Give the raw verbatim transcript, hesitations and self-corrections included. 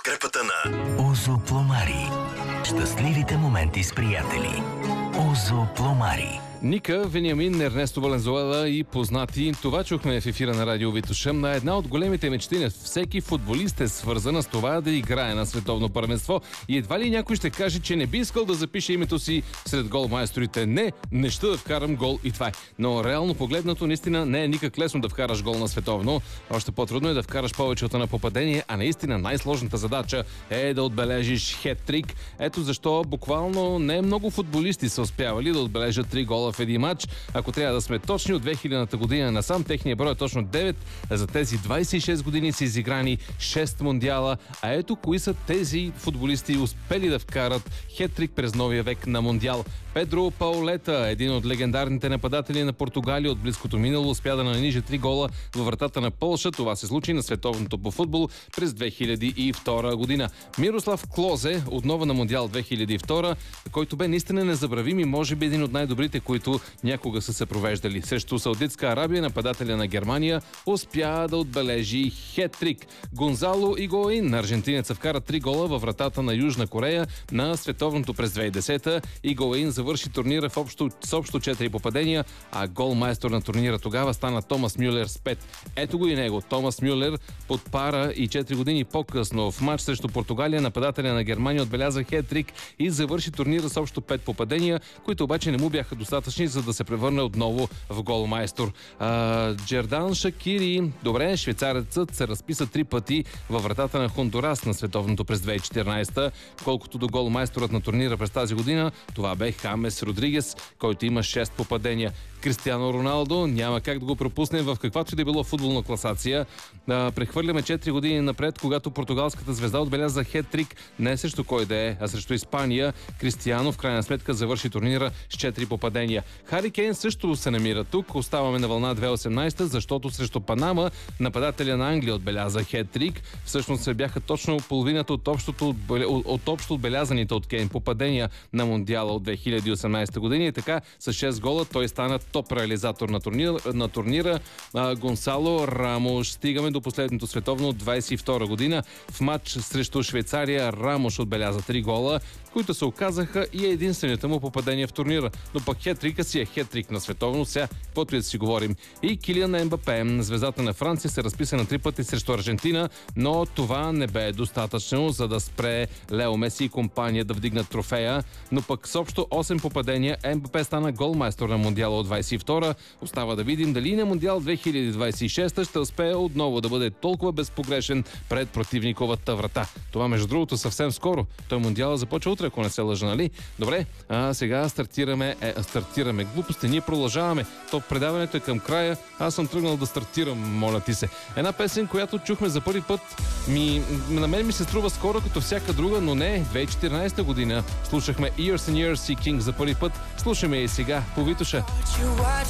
подкрепата на Озо Пломари. Щастливите моменти с приятели. Озо Пломари. Ника, Вениамин, Ернесто Валензуела и познати. Това чухме в ефира на Радио Витоша. На една от големите мечти на всеки футболист е свързана с това да играе на световно първенство. И едва ли някой ще каже, че не би искал да запише името си сред голмайсторите. Не, не ще да вкарам гол и това е. Но реално погледнато, наистина не е никак лесно да вкараш гол на световно. Още по-трудно е да вкараш повече от на попадение, а наистина най-сложната задача е да отбележиш хет-трик. Ето защо буквално не много футболисти са успявали да отбележат три гола в един матч. Ако трябва да сме точни, от две хилядната година насам техният брой е точно девет. За тези двадесет и шест години са изиграни шест мондиала. А ето кои са тези футболисти успели да вкарат хет-трик през новия век на мондиал. Педро Паулета, един от легендарните нападатели на Португалия от близкото минало, успя да нанижи три гола във вратата на Полша. Това се случи на световното по футбол през две хиляди и втора година. Мирослав Клозе, отново на мондиал две хиляди и втора, който бе наистина незабравим и може би един от най-добрите, които някога са се провеждали. Срещу Саудитска Арабия нападателя на Германия успя да отбележи хет-трик. Гонзало Игоин, аржентинеца, вкара три гола във вратата на Южна Корея на световното през две хиляди и десета. Игоин завърши турнира в общо, с общо четири попадения, а голмайстор на турнира тогава стана Томас Мюлер с пет. Ето го и него. Томас Мюлер под пара и четири години по-късно в матч срещу Португалия нападателя на Германия отбеляза хет-трик и завърши турнира с общо пет попадения, които обаче не му бяха достатъчни, за да се превърне отново в голмайстор. А, Джердан Шакири, добре, швейцарецът се разписа три пъти във вратата на Хондурас на световното през две хиляди и четиринадесета. Колкото до голмайсторът на турнира през тази година, това бе Хамес Родригес, който има шест попадения. Кристиано Роналдо, няма как да го пропуснем в каквато и да било футболна класация. А, прехвърляме четири години напред, когато португалската звезда отбеляза хет-трик не срещу кой да е, а срещу Испания. Кристиано в крайна сметка завърши турнира с четири попадения. Хари Кейн също се намира тук. Оставаме на вълна две хиляди и осемнадесета, защото срещу Панама нападателя на Англия отбеляза хет-трик. Всъщност се бяха точно половината от, общото, от, от общо отбелязаните от Кейн попадения на мондиала от две хиляди и осемнадесета година. И така с шест гола той стана топ реализатор на турнира. На турнира а, Гонсало Рамош. Стигаме до последното световно от двадесет и втора година. В матч срещу Швейцария Рамош отбеляза три гола, които се оказаха и единствените му попадения в турнира. Но пък хет-трика си е хет-трик на световно. Сега, каквото и да си говорим. И Килиан Ембапе, звездата на Франция, се разписа на три пъти срещу Аржентина, но това не бе достатъчно, за да спре Лео Меси и компания да вдигнат трофея. Но пък с общо осем попадения Ембапе стана голмайстор на мондиала от двадесет и втора. Остава да видим дали на мондиал две хиляди двадесет и шеста ще успее отново да бъде толкова безпогрешен пред противниковата врата. Това, между другото, съвсем скоро. Той мондиала започва утре, ако не се лъжа, нали? Добре, а сега стартираме. Е, стартираме. Глупости, ние продължаваме. То предаването е към края. Аз съм тръгнал да стартирам, моля ти се. Една песен, която чухме за първи път, ми, на мен ми се струва скоро като всяка друга, но не. две хиляди и четиринадесета година слушахме Years and Years и King за първи път. Слушаме и сега по Витоша.